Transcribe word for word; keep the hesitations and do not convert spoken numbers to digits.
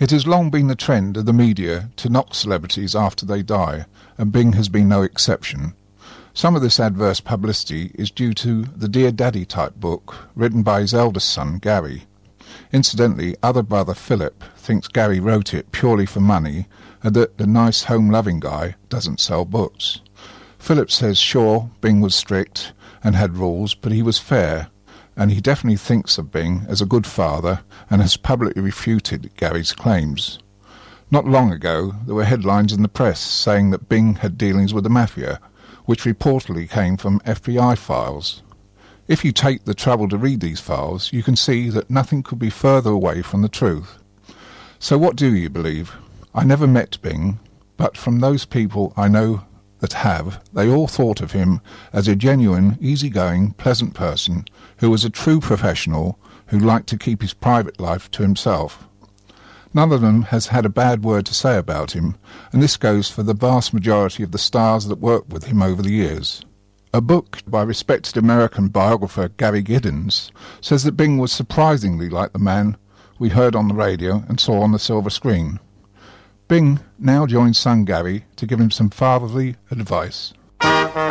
It has long been the trend of the media to knock celebrities after they die, and Bing has been no exception. Some of this adverse publicity is due to the Dear Daddy type book written by his eldest son, Gary. Incidentally, other brother Philip thinks Gary wrote it purely for money and that the nice home-loving guy doesn't sell books. Philip says sure, Bing was strict and had rules, but he was fair, and he definitely thinks of Bing as a good father and has publicly refuted Gary's claims. Not long ago, there were headlines in the press saying that Bing had dealings with the mafia, which reportedly came from F B I files. If you take the trouble to read these files, you can see that nothing could be further away from the truth. So what do you believe? I never met Bing, but from those people I know that have, they all thought of him as a genuine, easygoing, pleasant person who was a true professional who liked to keep his private life to himself. None of them has had a bad word to say about him, and this goes for the vast majority of the stars that worked with him over the years. A book by respected American biographer Gary Giddens says that Bing was surprisingly like the man we heard on the radio and saw on the silver screen. Bing now joins son Gary to give him some fatherly advice.